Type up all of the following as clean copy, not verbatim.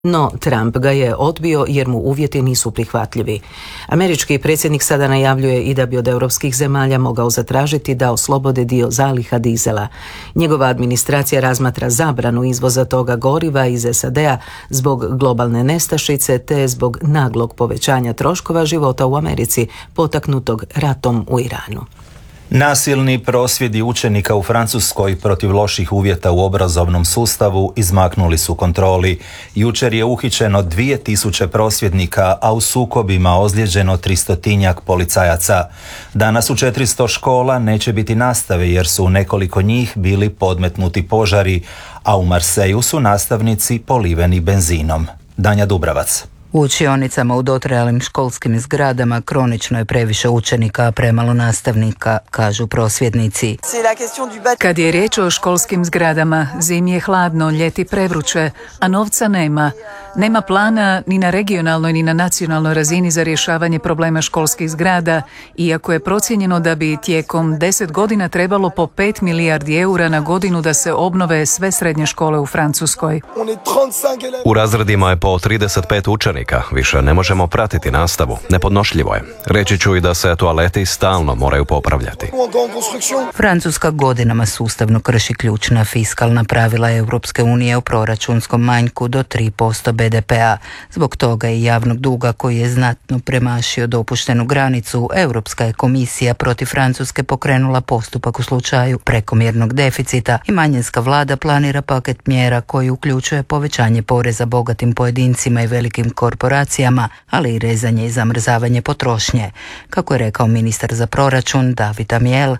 No Trump ga je odbio jer mu uvjeti nisu prihvatljivi. Američki predsjednik sada najavljuje i da bi od europskih zemalja mogao zatražiti da oslobode dio zaliha dizela. Njegova administracija razmatra zabranu izvoza toga goriva iz SAD-a zbog globalne nestašice te zbog naglog povećanja troškova života u Americi potaknutog ratom u Iranu. Nasilni prosvjedi učenika u Francuskoj protiv loših uvjeta u obrazovnom sustavu izmaknuli su kontroli. Jučer je uhićeno 2000 prosvjednika, a u sukobima ozlijeđeno 300-tinjak policajaca. Danas u 400 škola neće biti nastave jer su u nekoliko njih bili podmetnuti požari, a u Marseju su nastavnici poliveni benzinom. Danja Dubravac. U učionicama u dotrajalim školskim zgradama kronično je previše učenika, a premalo nastavnika, kažu prosvjednici. Kad je riječ o školskim zgradama, zimi je hladno, ljeti prevruće, a novca nema. Nema plana ni na regionalnoj ni na nacionalnoj razini za rješavanje problema školskih zgrada, iako je procijenjeno da bi tijekom 10 godina trebalo po 5 milijardi eura na godinu da se obnove sve srednje škole u Francuskoj. U razredima je po 35 učenika, više ne možemo pratiti nastavu, nepodnošljivo je. Reći ću i da se toaleti stalno moraju popravljati. Francuska godinama sustavno krši ključna fiskalna pravila Europske unije o proračunskom manjku do 3% BDP-a. Zbog toga i javnog duga koji je znatno premašio dopuštenu granicu, Europska je komisija protiv Francuske pokrenula postupak u slučaju prekomjernog deficita i manjinska vlada planira paket mjera koji uključuje povećanje poreza bogatim pojedincima i velikim korporacijama, ali i rezanje i zamrzavanje potrošnje. Kako je rekao ministar za proračun David Amiel,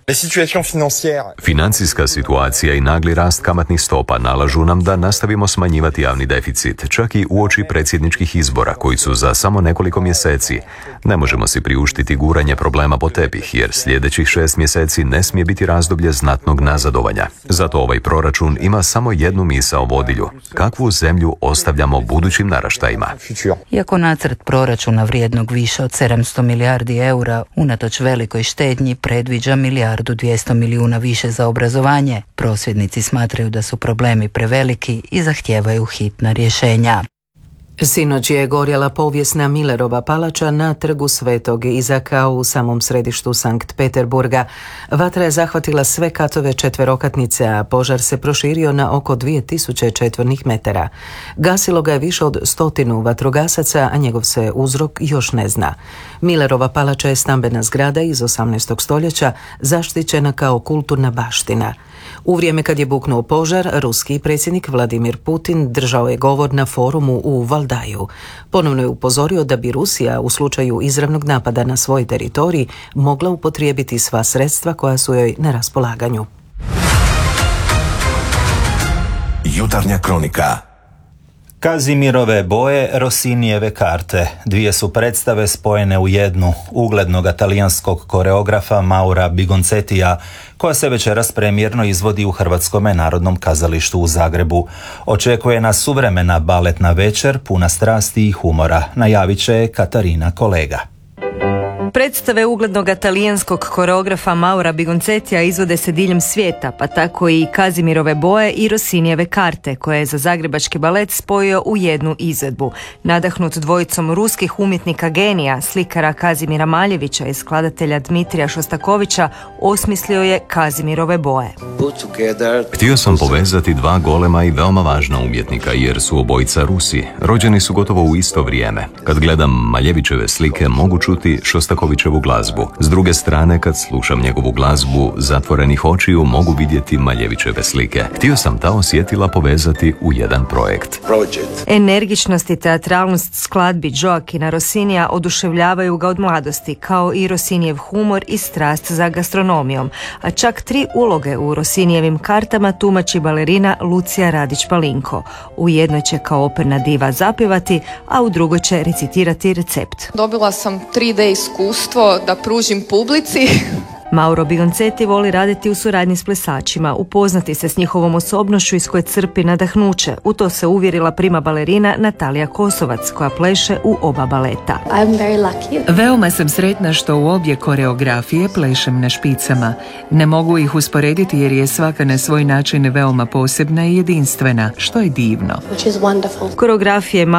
financijska situacija i nagli rast kamatnih stopa nalažu nam da nastavimo smanjivati javni deficit, čak i uoči predsjedničkih izbora koji su za samo nekoliko mjeseci. Ne možemo si priuštiti guranje problema po tepih, jer sljedećih 6 mjeseci ne smije biti razdoblje znatnog nazadovanja. Zato ovaj proračun ima samo jednu misao vodilju: kakvu zemlju ostavljamo budućim naraštajima. Iako nacrt proračuna vrijednog više od 700 milijardi eura unatoč velikoj štednji predviđa 1,2 milijarde više za obrazovanje, prosvjednici smatraju da su problemi preveliki i zahtijevaju hitna rješenja. Sinoć je gorjela povijesna Millerova palača na trgu Svetog Izaka u samom središtu Sankt Peterburga. Vatra je zahvatila sve katove četverokatnice, a požar se proširio na oko 2000 četvornih metara. Gasilo ga je više od 100 vatrogasaca, a njegov se uzrok još ne zna. Millerova palača je stambena zgrada iz 18. stoljeća, zaštićena kao kulturna baština. U vrijeme kad je buknuo požar, ruski predsjednik Vladimir Putin držao je govor na forumu u Valdaju. Ponovno je upozorio da bi Rusija u slučaju izravnog napada na svoj teritorij mogla upotrijebiti sva sredstva koja su joj na raspolaganju. Jutarnja kronika. Kazimirove boje, Rossinijeve karte. Dvije su predstave spojene u jednu, uglednog talijanskog koreografa Maura Bigoncetija, koja se večeras premijerno izvodi u Hrvatskom narodnom kazalištu u Zagrebu. Očekuje nas suvremena baletna večer, puna strasti i humora, najavit će Katarina Kolega. Predstave uglednog talijanskog koreografa Maura Bigoncetija izvode se diljem svijeta, pa tako i Kazimirove boje i Rossinijeve karte, koje je za zagrebački balet spojio u jednu izvedbu. Nadahnut dvojicom ruskih umjetnika genija, slikara Kazimira Maljevića i skladatelja Dmitrija Šostakovića, osmislio je Kazimirove boje. Htio sam povezati dva golema i veoma važna umjetnika, jer su obojica Rusi. Rođeni su gotovo u isto vrijeme. Kad gledam Maljevićeve slike, mogu čuti Šostakovićevu glazbu. S druge strane, kad slušam njegovu glazbu zatvorenih očiju, mogu vidjeti Maljevićeve slike. Htio sam ta osjetila povezati u jedan projekt. Energičnost i teatralnost skladbi Gioachina Rossinija oduševljavaju ga od mladosti, kao i Rossinijev humor i strast za gastronomijom. A čak 3 uloge u Rossinijevim kartama tumači balerina Lucija Radić-Palinko. U jednoj će kao operna diva zapjevati, a u drugoj će recitirati recept. Dobila sam 3D iskustvo da pružim publici Mauro Bigoncetti voli raditi u suradnji s plesačima, upoznati se s njihovom osobnošću iz koje crpi nadahnuće. U to se uvjerila prima balerina Natalija Kosovac, koja pleše u oba baleta. Veoma sam sretna što u obje koreografije plešem na špicama. Ne mogu ih usporediti jer je svaka na svoj način veoma posebna i jedinstvena, što je divno. Koreografije